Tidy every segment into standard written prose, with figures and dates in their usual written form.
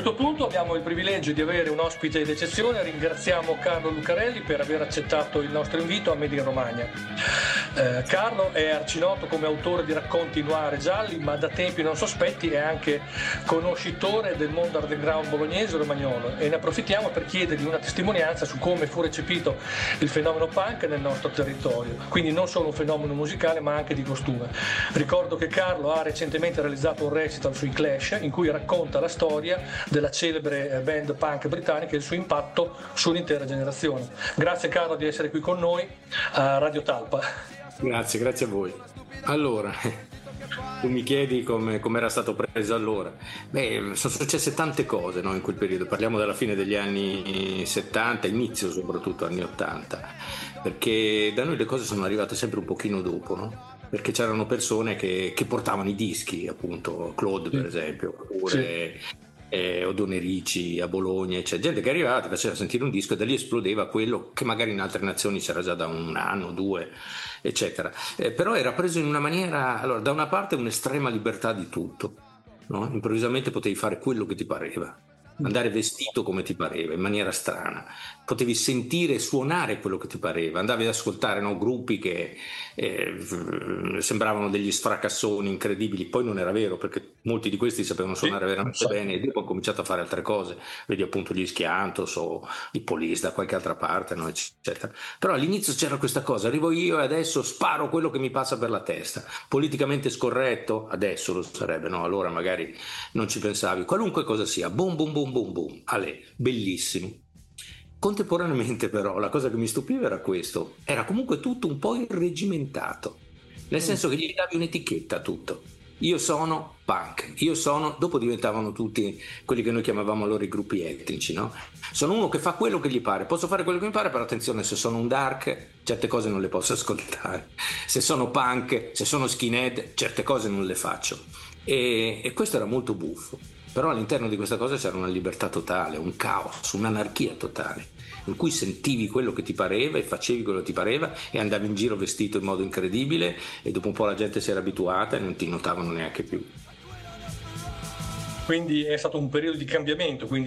questo punto abbiamo il privilegio di avere un ospite d'eccezione. Ringraziamo Carlo Lucarelli per aver accettato il nostro invito a Made in Romagna. Carlo è arcinoto come autore di racconti noir e gialli, ma da tempi non sospetti è anche conoscitore del mondo underground bolognese e romagnolo, e ne approfittiamo per chiedergli una testimonianza su come fu recepito il fenomeno punk nel nostro territorio, quindi non solo un fenomeno musicale ma anche di costume. Ricordo che Carlo ha recentemente realizzato un recital sui Clash in cui racconta la storia della celebre band punk britannica e il suo impatto sull'intera generazione. Grazie Carlo di essere qui con noi a Radio Talpa. Grazie a voi. Allora, tu mi chiedi come era stato preso allora. Sono successe tante cose, no, in quel periodo. Parliamo della fine degli anni 70, inizio soprattutto anni 80, perché da noi le cose sono arrivate sempre un pochino dopo, no? Perché c'erano persone che portavano i dischi, appunto, Claude per esempio, oppure Oddone Ricci a Bologna, c'è gente che arrivava, ti faceva sentire un disco e da lì esplodeva quello che magari in altre nazioni c'era già da un anno, due, eccetera. Però era preso in una maniera, allora, da una parte un'estrema libertà di tutto, no? Improvvisamente potevi fare quello che ti pareva, andare vestito come ti pareva, in maniera strana, potevi sentire e suonare quello che ti pareva, andavi ad ascoltare, no, gruppi che sembravano degli sfracassoni incredibili, poi non era vero perché molti di questi sapevano suonare veramente bene e dopo ho cominciato a fare altre cose, vedi appunto gli Schiantos o i Police da qualche altra parte, no, eccetera. Però all'inizio c'era questa cosa, arrivo io e adesso sparo quello che mi passa per la testa, politicamente scorretto, adesso lo sarebbe, no, allora magari non ci pensavi, qualunque cosa sia, boom boom boom boom boom, bellissimo. Contemporaneamente però la cosa che mi stupiva era questo, era comunque tutto un po' irregimentato, nel senso che gli davi un'etichetta a tutto. Io sono punk, dopo diventavano tutti quelli che noi chiamavamo allora i gruppi etnici, no? Sono uno che fa quello che gli pare, posso fare quello che mi pare, però attenzione, se sono un dark certe cose non le posso ascoltare, se sono punk, se sono skinhead certe cose non le faccio, e questo era molto buffo. Però all'interno di questa cosa c'era una libertà totale, un caos, un'anarchia totale, in cui sentivi quello che ti pareva e facevi quello che ti pareva e andavi in giro vestito in modo incredibile e dopo un po' la gente si era abituata e non ti notavano neanche più. Quindi è stato un periodo di cambiamento, quindi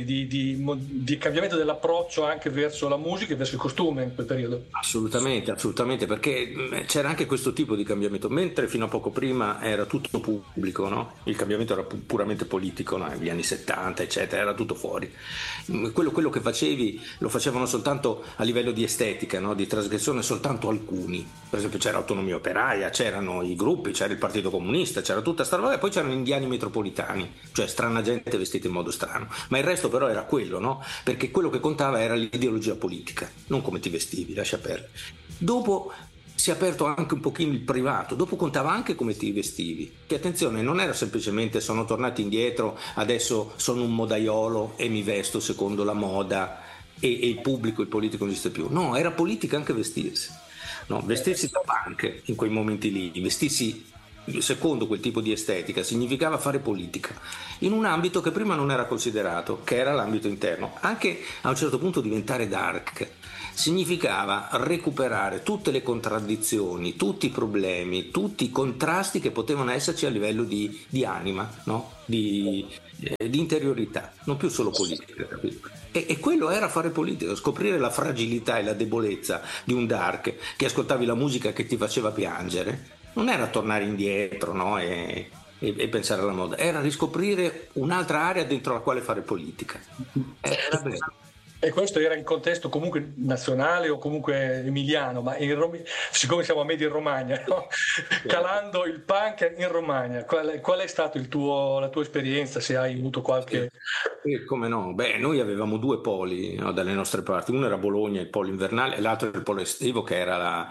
di cambiamento dell'approccio anche verso la musica e verso il costume in quel periodo. Assolutamente, perché c'era anche questo tipo di cambiamento, mentre fino a poco prima era tutto pubblico, no? Il cambiamento era puramente politico, no? Negli anni 70, eccetera, era tutto fuori. Quello che facevi lo facevano soltanto a livello di estetica, no? Di trasgressione soltanto alcuni. Per esempio c'era Autonomia Operaia, c'erano i gruppi, c'era il Partito Comunista, c'era tutta sta roba e poi c'erano indiani metropolitani, cioè strana gente vestita in modo strano, ma il resto però era quello, no? Perché quello che contava era l'ideologia politica, non come ti vestivi, lascia perdere. Dopo si è aperto anche un pochino il privato, dopo contava anche come ti vestivi, che attenzione non era semplicemente sono tornati indietro, adesso sono un modaiolo e mi vesto secondo la moda e il pubblico, il politico non esiste più, no, era politica anche vestirsi, no? Vestirsi da punk in quei momenti lì, vestirsi secondo quel tipo di estetica significava fare politica in un ambito che prima non era considerato, che era l'ambito interno. Anche a un certo punto diventare dark significava recuperare tutte le contraddizioni, tutti i problemi, tutti i contrasti che potevano esserci a livello di anima, no? di interiorità, non più solo politica, capito? E quello era fare politica, scoprire la fragilità e la debolezza di un dark, che ascoltavi la musica che ti faceva piangere. Non era tornare indietro, no? e pensare alla moda, era riscoprire un'altra area dentro la quale fare politica. Era bello. E questo era in contesto comunque nazionale o comunque emiliano, ma siccome siamo a Made in Romagna, no? Calando il punk in Romagna, qual è stato la tua esperienza, se hai avuto qualche... Come no? Noi avevamo due poli, no, dalle nostre parti, uno era Bologna, il polo invernale, e l'altro era il polo estivo che era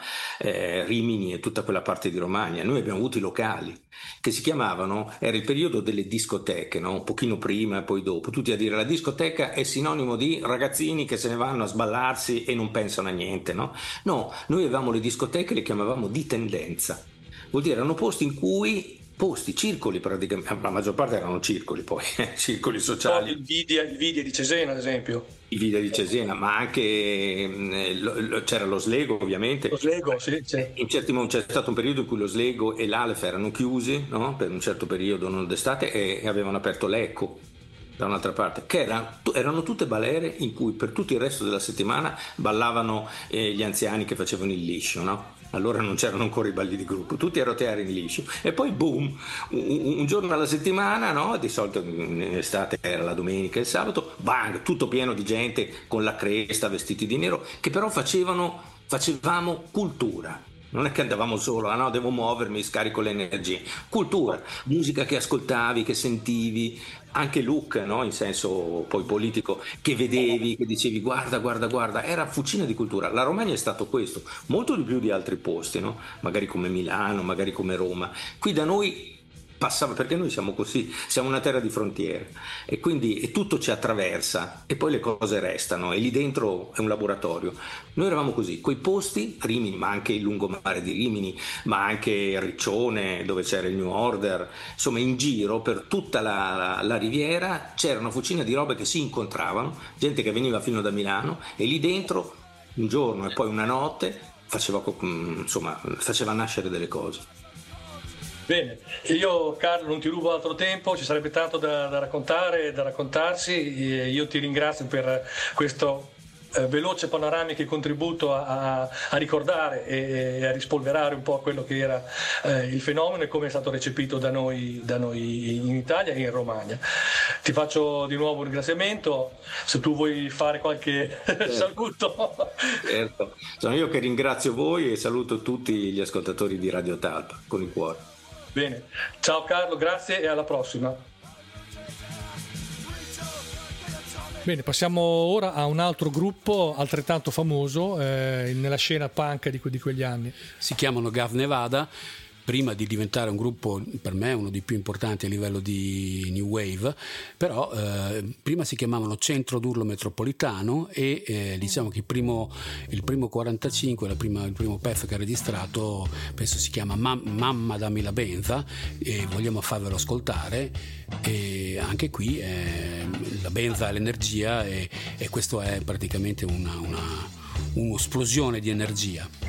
Rimini e tutta quella parte di Romagna. Noi abbiamo avuto i locali che si chiamavano, era il periodo delle discoteche, no? Un pochino prima e poi dopo, tutti a dire la discoteca è sinonimo di ragazzini che se ne vanno a sballarsi e non pensano a niente, no? No, noi avevamo le discoteche, le chiamavamo di tendenza, vuol dire erano posti in cui circoli praticamente, la maggior parte erano circoli poi, circoli sociali. Il Vidia di Cesena ad esempio. I Vidia di Cesena, ma anche c'era lo Slego ovviamente. Lo Slego, sì. C'è stato un periodo in cui lo Slego e l'Alef erano chiusi, no? Per un certo periodo, non d'estate, e avevano aperto l'Ecco. da un'altra parte, che erano tutte balere in cui per tutto il resto della settimana ballavano gli anziani che facevano il liscio, no? Allora non c'erano ancora i balli di gruppo, tutti a roteare in liscio, e poi boom, un giorno alla settimana, no? Di solito in estate era la domenica e il sabato, bang, tutto pieno di gente con la cresta, vestiti di nero, che però facevamo cultura. Non è che andavamo solo, no, devo muovermi, scarico le energie. Cultura, musica che ascoltavi, che sentivi, anche look, no, in senso poi politico, che vedevi, che dicevi guarda, era fucina di cultura. La Romagna è stato questo, molto di più di altri posti, no? Magari come Milano, magari come Roma. Qui da noi passava, perché noi siamo così, siamo una terra di frontiere, e quindi tutto ci attraversa e poi le cose restano, e lì dentro è un laboratorio. Noi eravamo così, quei posti, Rimini, ma anche il lungomare di Rimini, ma anche Riccione dove c'era il New Order, insomma in giro per tutta la riviera c'era una fucina di robe che si incontravano, gente che veniva fino da Milano, e lì dentro un giorno e poi una notte faceva nascere delle cose. Bene, io Carlo non ti rubo altro tempo, ci sarebbe tanto da raccontare, da raccontarsi. Io ti ringrazio per questo veloce panoramico e contributo a ricordare e a rispolverare un po' quello che era il fenomeno e come è stato recepito da noi in Italia e in Romagna. Ti faccio di nuovo un ringraziamento, se tu vuoi fare qualche saluto. Certo, sono io che ringrazio voi e saluto tutti gli ascoltatori di Radio Talpa con il cuore. Bene, ciao Carlo, grazie e alla prossima. Bene, passiamo ora a un altro gruppo altrettanto famoso nella scena punk di quegli anni. Si chiamano Gav Nevada. Prima di diventare un gruppo, per me uno dei più importanti a livello di new wave, però prima si chiamavano Centro d'Urlo Metropolitano, e diciamo che il primo 45, il primo pezzo che ha registrato penso si chiama Mamma dammi la benza, e vogliamo farvelo ascoltare. E anche qui la benza è l'energia, e questo è praticamente un'esplosione di energia.